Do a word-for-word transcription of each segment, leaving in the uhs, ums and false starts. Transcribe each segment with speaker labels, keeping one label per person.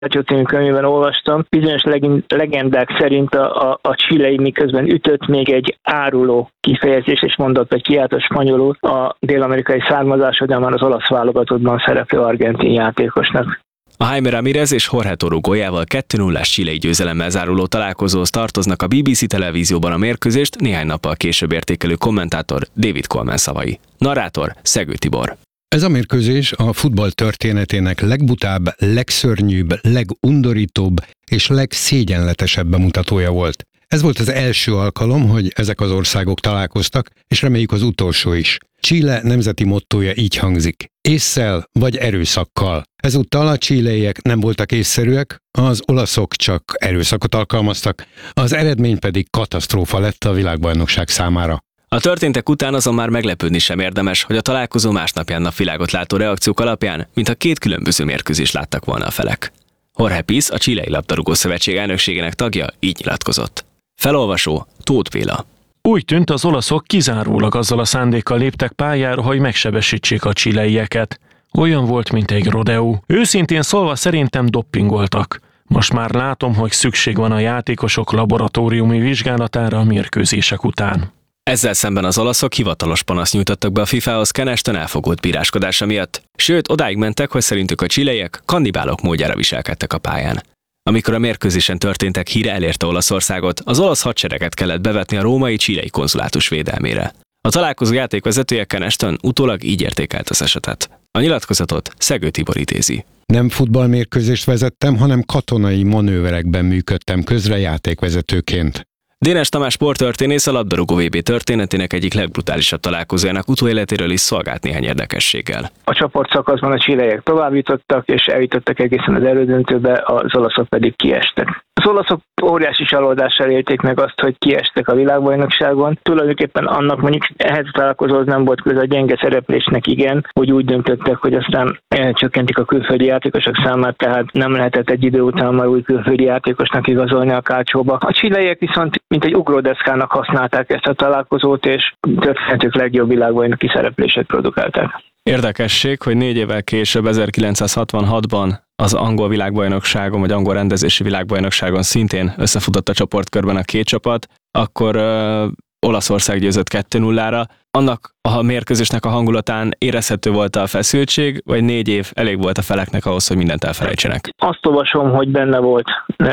Speaker 1: című könyvben olvastam, bizonyos legendák szerint a, a, a chilei miközben ütött, még egy áruló kifejezés, és mondott, hogy kiáltott spanyolul a dél-amerikai származású, de már az olasz válogatottban szereplő argentin játékosnak.
Speaker 2: A Jaime Ramírez és Jorge Toro góljával kettő nullás chilei győzelemmel záruló találkozóhoz tartoznak a bé bé cé televízióban a mérkőzést néhány nappal később értékelő kommentátor David Coleman szavai. Narrátor Szegő Tibor.
Speaker 3: Ez a mérkőzés a futball történetének legbutább, legszörnyűbb, legundorítóbb és legszégyenletesebb bemutatója volt. Ez volt az első alkalom, hogy ezek az országok találkoztak, és reméljük az utolsó is. Chile nemzeti mottója így hangzik: ésszel vagy erőszakkal. Ezúttal a chileiek nem voltak észszerűek, az olaszok csak erőszakot alkalmaztak, az eredmény pedig katasztrófa lett a világbajnokság számára.
Speaker 2: A történtek után azon már meglepődni sem érdemes, hogy a találkozó másnapján napvilágot látó reakciók alapján, mintha két különböző mérkőzést láttak volna a felek. Jorge Pisz, a Chilei Labdarúgó Szövetség elnökségének tagja így nyilatkozott. Felolvasó Tóth Béla.
Speaker 4: Úgy tűnt, az olaszok kizárólag azzal a szándékkal léptek pályára, hogy megsebesítsék a chileieket. Olyan volt, mint egy rodeó. Őszintén szólva szerintem doppingoltak. Most már látom, hogy szükség van a játékosok laboratóriumi vizsgálatára a mérkőzések után.
Speaker 2: Ezzel szemben az olaszok hivatalos panaszt nyújtottak be a fifához Ken Ashton elfogult bíráskodása miatt, sőt odáig mentek, hogy szerintük a chileiek kannibálok módjára viselkedtek a pályán. Amikor a mérkőzésen történtek híre elérte Olaszországot, az olasz hadsereget kellett bevetni a római chilei konzulátus védelmére. A találkozó játékvezetője Ken Ashton utólag így értékelt az esetet. A nyilatkozatot Szegő Tibor idézi.
Speaker 3: Nem futballmérkőzést vezettem, hanem katonai manőverekben működtem közre játékvezetőként.
Speaker 2: Dénes Tamás sporttörténész a labdarúgó vé bé történetének egyik legbrutálisabb találkozójának utóéletéről is szolgált néhány érdekességgel.
Speaker 1: A csoportszakaszban a chileiek tovább jutottak, és eljutottak egészen az elődöntőbe, az olaszok pedig kiestek. Az olaszok óriási csalódással élték meg azt, hogy kiestek a világbajnokságon. Tulajdonképpen annak mondjuk ehhez a találkozóhoz nem volt köze, a gyenge szereplésnek igen, hogy úgy döntöttek, hogy aztán csökkentik a külföldi játékosok számát, tehát nem lehetett egy idő után már új külföldi játékosnak igazolni a kácsóba. A chileiek viszont mint egy ugródeszkának használták ezt a találkozót, és történetük legjobb világbajnoki szereplését produkálták.
Speaker 2: Érdekesség, hogy négy évvel később, ezerkilencszázhatvanhatban az angol világbajnokságon, vagy angol rendezési világbajnokságon szintén összefutott a csoportkörben a két csapat, akkor ö, Olaszország győzött kettő nullára. Annak a mérkőzésnek a hangulatán érezhető volt a feszültség, vagy négy év elég volt a feleknek ahhoz, hogy mindent elfelejtsenek?
Speaker 1: Azt olvasom, hogy benne volt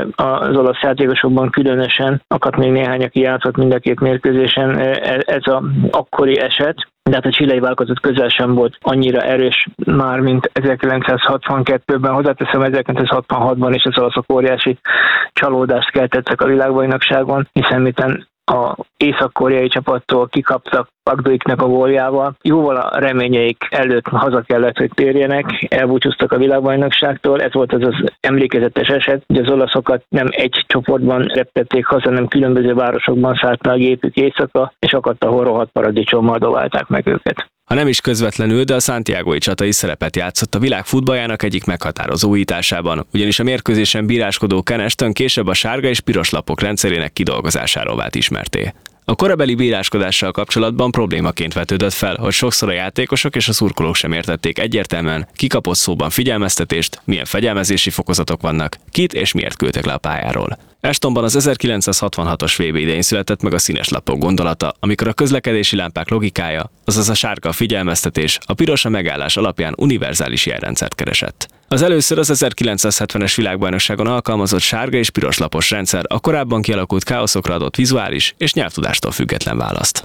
Speaker 1: az olasz játékosokban különösen, akadt még néhány, aki játszott mind a két mérkőzésen, ez az akkori eset. De hát a chilei válogatott közel sem volt annyira erős már, mint ezerkilencszázhatvankettőben. Hozzáteszem, ezerkilencszázhatvanhatban is az olaszok óriási csalódást keltettek a világbajnokságon, hiszen miután a észak-koreai csapattól kikaptak Pagduiknek a góljával. Jóval a reményeik előtt haza kellett, hogy térjenek, elbúcsúztak a világbajnokságtól. Ez volt az az emlékezetes eset, hogy az olaszokat nem egy csoportban reptették haza, hanem különböző városokban szállt a gépük éjszaka, és akadt, ahol rohadt paradicsommal dobálták meg őket.
Speaker 2: Ha nem is közvetlenül, de a Santiagói csata is szerepet játszott a világ futballjának egyik meghatározó újításában, ugyanis a mérkőzésen bíráskodó Ken Ashton később a sárga és piros lapok rendszerének kidolgozásáról vált ismertté. A korabeli bíráskodással kapcsolatban problémaként vetődött fel, hogy sokszor a játékosok és a szurkolók sem értették egyértelműen, ki kapott szóban figyelmeztetést, milyen fegyelmezési fokozatok vannak, kit és miért küldtek le a pályáról. Ashtonban az ezerkilencszázhatvanhatos vé bé idején született meg a színes lapok gondolata, amikor a közlekedési lámpák logikája, azaz a sárga a figyelmeztetés, a piros a megállás alapján univerzális jelrendszert keresett. Az először az ezerkilencszázhetvenes világbajnokságon alkalmazott sárga és piros lapos rendszer a korábban kialakult káoszokra adott vizuális és nyelvtudástól független választ.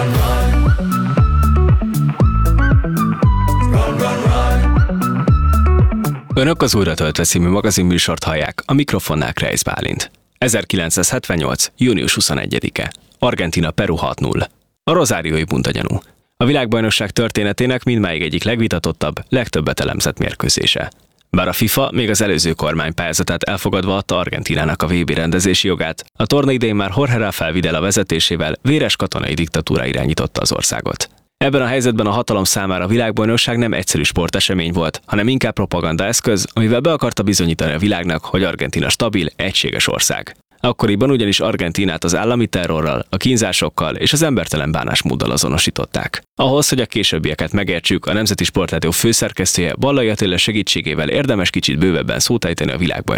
Speaker 2: Önök az Újra töltve című magazinműsort hallják, a mikrofonnál Kreisz Bálint. ezerkilencszázhetvennyolc. június huszonegyedike. Argentína Peru hat null. A rozáriói bundagyanú. A világbajnokság történetének mindmáig egyik legvitatottabb, legtöbbet elemzett mérkőzése. Bár a FIFA még az előző kormány pályázatát elfogadva adta Argentínának a vé bé rendezési jogát, a torna idején már Jorge Rafael Videla vezetésével véres katonai diktatúra irányította az országot. Ebben a helyzetben a hatalom számára a világbajnokság nem egyszerű sportesemény volt, hanem inkább propagandaeszköz, amivel be akarta bizonyítani a világnak, hogy Argentína stabil, egységes ország. Akkoriban ugyanis Argentínát az állami terrorral, a kínzásokkal és az embertelen bánásmóddal azonosították. Ahhoz, hogy a későbbieket megértsük, a Nemzeti Sportrádió főszerkesztője Ballai Attila segítségével érdemes kicsit bővebben szót ejteni a világbajnokságról.